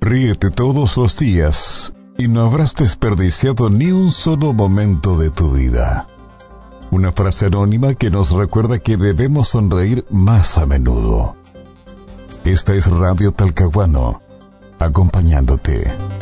Ríete todos los días y no habrás desperdiciado ni un solo momento de tu vida. Una frase anónima que nos recuerda que debemos sonreír más a menudo. Esta es Radio Talcahuano, acompañándote.